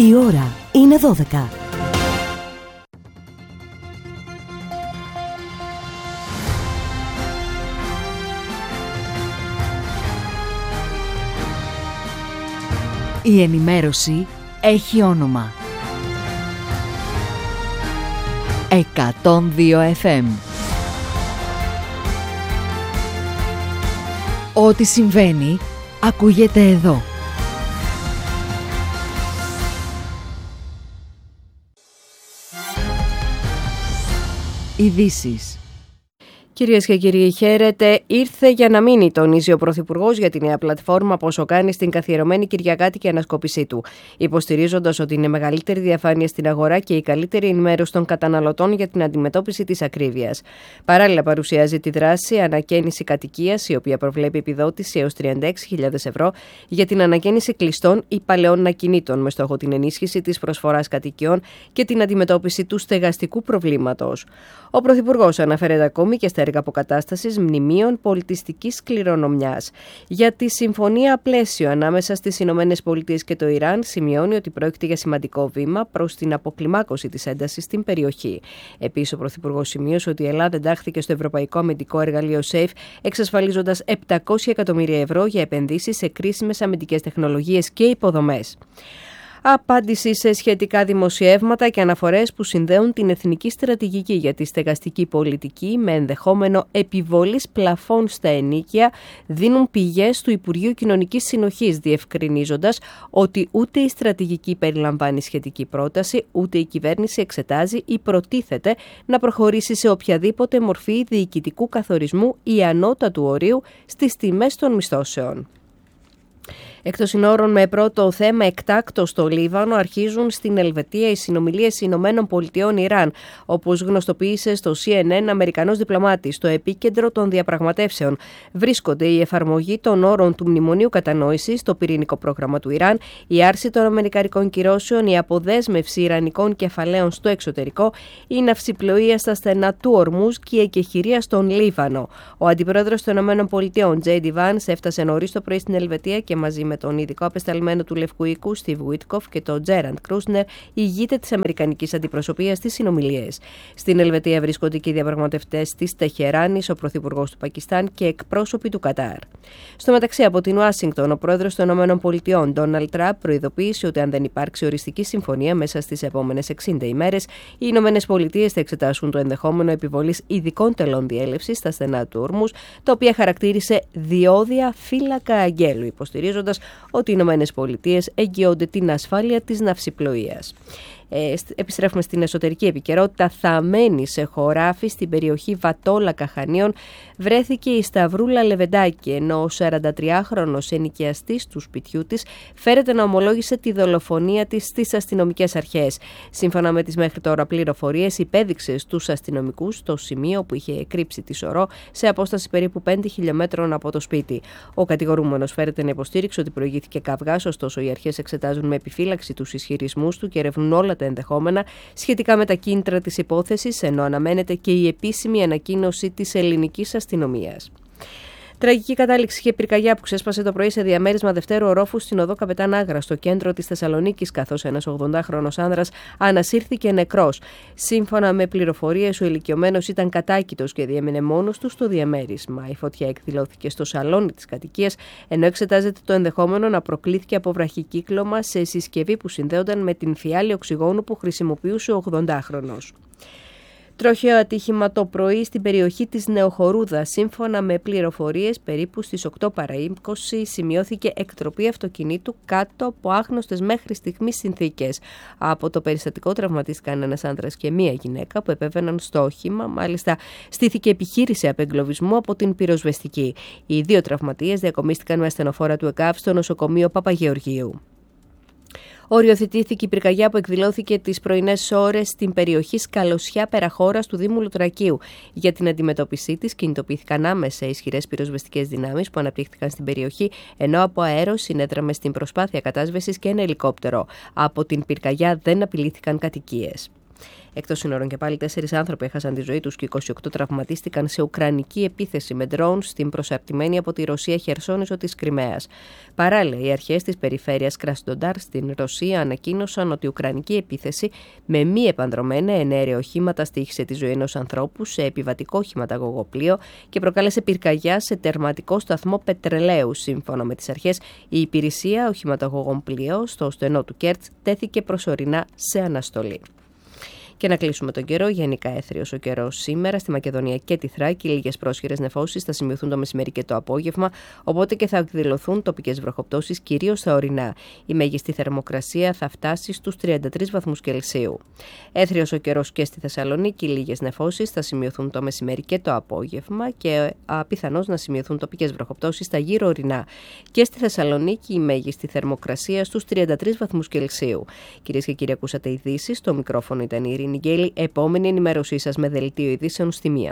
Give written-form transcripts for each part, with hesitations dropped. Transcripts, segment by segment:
Η ώρα είναι 12. Η ενημέρωση έχει όνομα. 102 FM. Ό,τι συμβαίνει, ακούγεται εδώ. Ειδήσεις. Κυρίες και κύριοι, χαίρετε. Ήρθε για να μείνει, τονίζει ο Πρωθυπουργός για τη νέα πλατφόρμα Πόσο κάνει στην καθιερωμένη Κυριακάτικη ανασκόπησή του, υποστηρίζοντας ότι είναι μεγαλύτερη διαφάνεια στην αγορά και η καλύτερη ενημέρωση των καταναλωτών για την αντιμετώπιση της ακρίβειας. Παράλληλα, παρουσιάζει τη δράση Ανακαίνιση Κατοικίας, η οποία προβλέπει επιδότηση έως 36.000 ευρώ για την ανακαίνιση κλειστών ή παλαιών ακινήτων, με στόχο την ενίσχυση της προσφοράς κατοικιών και την αντιμετώπιση του στεγαστικού προβλήματος. Ο Πρωθυπουργός αναφέρεται ακόμη και στα έργα αποκατάστασης μνημείων πολιτιστικής κληρονομιάς. Για τη συμφωνία πλαίσιο ανάμεσα στις Ηνωμένες Πολιτείες και το Ιράν, σημειώνει ότι πρόκειται για σημαντικό βήμα προς την αποκλιμάκωση της έντασης στην περιοχή. Επίσης, ο Πρωθυπουργός σημείωσε ότι η Ελλάδα εντάχθηκε στο Ευρωπαϊκό Αμυντικό Εργαλείο SAFE, εξασφαλίζοντας 700 εκατομμύρια ευρώ για επενδύσεις σε κρίσιμες αμυντικές τεχνολογίες και υποδομές. Απάντηση σε σχετικά δημοσιεύματα και αναφορές που συνδέουν την εθνική στρατηγική για τη στεγαστική πολιτική με ενδεχόμενο επιβολής πλαφών στα ενοίκια δίνουν πηγές του Υπουργείου Κοινωνικής Συνοχής, διευκρινίζοντας ότι ούτε η στρατηγική περιλαμβάνει σχετική πρόταση, ούτε η κυβέρνηση εξετάζει ή προτίθεται να προχωρήσει σε οποιαδήποτε μορφή διοικητικού καθορισμού ή ανώτατου ορίου στις τιμές των μισθώσεων. Εκτός συνόρων, με πρώτο θέμα εκτάκτο στο Λίβανο, αρχίζουν στην Ελβετία οι συνομιλίες Ηνωμένων Πολιτειών Ιράν, όπως γνωστοποίησε στο CNN Αμερικανός διπλωμάτης. Στο επίκεντρο των διαπραγματεύσεων βρίσκονται η εφαρμογή των όρων του Μνημονίου Κατανόησης, το πυρηνικό πρόγραμμα του Ιράν, η άρση των αμερικανικών κυρώσεων, η αποδέσμευση ιρανικών κεφαλαίων στο εξωτερικό, η ναυσιπλοεία στα στενά του Ορμούζ και η εκεχηρία στον Λίβανο. Ο αντιπρόεδρος των Ηνωμένων Πολιτειών, J.D. Vance, έφτασε νωρίς το πρωί στην Ελβετία και μαζί με τον ειδικό απεσταλμένο του Λευκού Οίκου, Στιβ Βίτκοφ, και τον Τζέραντ Κρούσνερ, ηγείται της αμερικανικής αντιπροσωπείας στις συνομιλίες. Στην Ελβετία βρίσκονται και οι διαπραγματευτές της Τεχεράνης, ο πρωθυπουργός του Πακιστάν και εκπρόσωποι του Κατάρ. Στο μεταξύ, από την Ουάσιγκτον, ο πρόεδρος των ΗΠΑ, Ντόναλντ Τραμπ, προειδοποίησε ότι αν δεν υπάρξει οριστική συμφωνία μέσα στις επόμενες 60 ημέρες, οι ΗΠΑ θα εξετάσουν το ενδεχόμενο επιβολής ειδικών τελών διέλευσης στα στενά του Ορμούζ, τα οποία χαρακτήρισε διόδια φύλακα αγγέλου, υποστηρίζοντας ότι οι Ηνωμένες Πολιτείες εγγυώνται την ασφάλεια της ναυσιπλοείας. Επιστρέφουμε στην εσωτερική επικαιρότητα. Θαμμένη σε χωράφι στην περιοχή Βατόλακα Χανίων βρέθηκε η Σταυρούλα Λεβεντάκη, ενώ ο 43χρονος ενοικιαστής του σπιτιού της φέρεται να ομολόγησε τη δολοφονία της στις αστυνομικές αρχές. Σύμφωνα με τις μέχρι τώρα πληροφορίες, υπέδειξε στους αστυνομικούς το σημείο που είχε κρύψει τη σωρό σε απόσταση περίπου 5 χιλιόμετρων από το σπίτι. Ο κατηγορούμενος φέρεται να υποστήριξε ότι προηγήθηκε καυγάς, ωστόσο οι αρχές εξετάζουν με επιφύλαξη τους ισχυρισμούς του και ερευνούν όλα τα ενδεχόμενα σχετικά με τα κίνητρα της υπόθεσης, ενώ αναμένεται και η επίσημη ανακοίνωση της ελληνικής αστυνομίας. Τραγική κατάληξη είχε πυρκαγιά που ξέσπασε το πρωί σε διαμέρισμα δευτέρου ορόφου στην οδό Καπετάν Άγρα, στο κέντρο της Θεσσαλονίκης, καθώς ένας 80χρονος άνδρας ανασύρθηκε νεκρός. Σύμφωνα με πληροφορίες, ο ηλικιωμένος ήταν κατάκητος και διέμενε μόνος του στο διαμέρισμα. Η φωτιά εκδηλώθηκε στο σαλόνι της κατοικίας, ενώ εξετάζεται το ενδεχόμενο να προκλήθηκε από βραχικύκλωμα σε συσκευή που συνδέονταν με την φιάλη οξυγόνου που χρησιμοποιούσε ο 80χρονος. Τροχαίο ατύχημα το πρωί στην περιοχή της Νεοχορούδας. Σύμφωνα με πληροφορίες, περίπου στις 8 παρά 20 σημειώθηκε εκτροπή αυτοκινήτου κάτω από άγνωστες μέχρι στιγμής συνθήκες. Από το περιστατικό τραυματίστηκαν ένας άνδρας και μία γυναίκα που επέβαιναν στο όχημα. Μάλιστα, στήθηκε επιχείρηση απεγκλωβισμού από την πυροσβεστική. Οι δύο τραυματίες διακομίστηκαν με ασθενοφόρα του ΕΚΑΒ στο νοσοκομείο Παπαγεωργίου. Οριοθετήθηκε η πυρκαγιά που εκδηλώθηκε τις πρωινές ώρες στην περιοχή Σκαλωσιά Περαχώρας του Δήμου Λουτρακίου. Για την αντιμετώπιση της κινητοποιήθηκαν άμεσα ισχυρές πυροσβεστικές δυνάμεις που αναπτύχθηκαν στην περιοχή, ενώ από αέρος συνέδραμε στην προσπάθεια κατάσβεσης και ένα ελικόπτερο. Από την πυρκαγιά δεν απειλήθηκαν κατοικίες. Εκτός σύνορων και πάλι 4 άνθρωποι έχασαν τη ζωή τους και 28 τραυματίστηκαν σε ουκρανική επίθεση με ντρόουν στην προσαρτημένη από τη Ρωσία Χερσόνησο της Κριμαίας. Παράλληλα, οι αρχές της περιφέρειας Κρασνοντάρ στην Ρωσία ανακοίνωσαν ότι η ουκρανική επίθεση με μη επανδρομένα εναέρια οχήματα στοίχησε τη ζωή ενός ανθρώπου σε επιβατικό οχηματαγωγοπλοίο και προκάλεσε πυρκαγιά σε τερματικό σταθμό πετρελαίου. Σύμφωνα με τις αρχές, η υπηρεσία οχηματαγωγών πλοίο στο στενό του Κέρτς τέθηκε προσωρινά σε αναστολή. Και να κλείσουμε τον καιρό. Γενικά έθριος ο καιρός σήμερα στη Μακεδονία και τη Θράκη. Λίγες πρόσχερες νεφώσεις θα σημειωθούν το μεσημέρι και το απόγευμα, οπότε και θα εκδηλωθούν τοπικές βροχοπτώσεις, κυρίως στα ορεινά. Η μέγιστη θερμοκρασία θα φτάσει στους 33 βαθμούς Κελσίου. Έθριος ο καιρός και στη Θεσσαλονίκη. Λίγες νεφώσεις θα σημειωθούν το μεσημέρι και το απόγευμα και πιθανώς να σημειωθούν τοπικές βροχοπτώσεις στα γύρω ορεινά. Και στη Θεσσαλονίκη η μέγιστη θερμοκρασία στους 33 βαθμούς Κελσίου. Κυρίες και κύριοι, ακούσατε ειδήσεις. Το μικρόφωνο ήταν η Ειρήνη Γκέλη. Επόμενη ενημέρωσή σας με δελτίο ειδήσεων στη 1.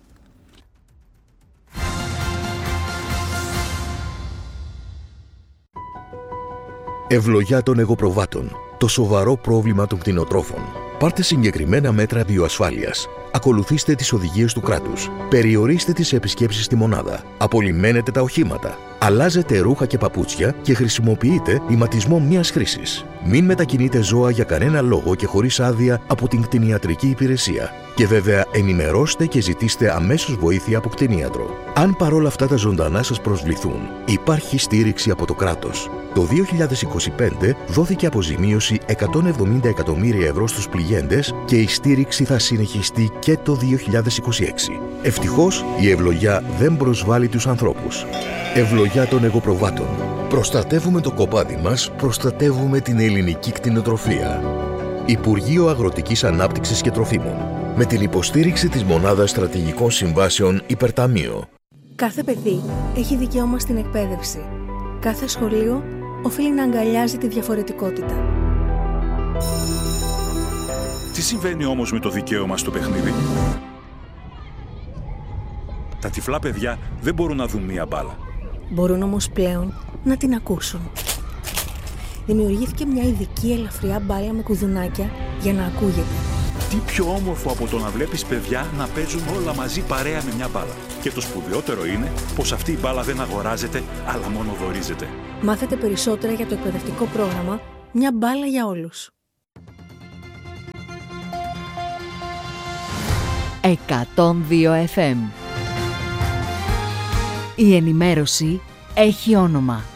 Ευλογιά των εγωπροβάτων. Το σοβαρό πρόβλημα των κτηνοτρόφων. Πάρτε συγκεκριμένα μέτρα βιοασφάλειας. Ακολουθήστε τις οδηγίες του κράτους. Περιορίστε τις επισκέψεις στη μονάδα. Απολυμμένετε τα οχήματα. Αλλάζετε ρούχα και παπούτσια και χρησιμοποιείτε ηματισμό μιας χρήσης. Μην μετακινείτε ζώα για κανένα λόγο και χωρίς άδεια από την κτηνιατρική υπηρεσία. Και βέβαια ενημερώστε και ζητήστε αμέσως βοήθεια από κτηνίατρο. Αν παρόλα αυτά τα ζωντανά σας προσβληθούν, υπάρχει στήριξη από το κράτος. Το 2025 δόθηκε αποζημίωση 170 εκατομμύρια ευρώ στους πληγέντες και η στήριξη θα συνεχιστεί και το 2026. Ευτυχώς η ευλογιά δεν προσβάλλει τους ανθρώπους. Ευλογιά των εγωπροβάτων. Προστατεύουμε το κοπάδι μας, προστατεύουμε την ελληνική κτηνοτροφία. Υπουργείο Αγροτικής Ανάπτυξης και Τροφίμων. Με την υποστήριξη της Μονάδας Στρατηγικών Συμβάσεων Υπερταμείο. Κάθε παιδί έχει δικαίωμα στην εκπαίδευση. Κάθε σχολείο οφείλει να αγκαλιάζει τη διαφορετικότητα. Τι συμβαίνει όμως με το δικαίωμα στο παιχνίδι? Τα τυφλά παιδιά δεν μπορούν να δουν μία μπάλα. Μπορούν όμως πλέον να την ακούσουν. Δημιουργήθηκε μια ειδική ελαφριά μπάλα με κουδουνάκια για να ακούγεται. Τι πιο όμορφο από το να βλέπεις παιδιά να παίζουν όλα μαζί παρέα με μια μπάλα. Και το σπουδαιότερο είναι πως αυτή η μπάλα δεν αγοράζεται, αλλά μόνο δωρίζεται. Μάθετε περισσότερα για το εκπαιδευτικό πρόγραμμα «Μια μπάλα για όλους». 102 FM. Η ενημέρωση έχει όνομα.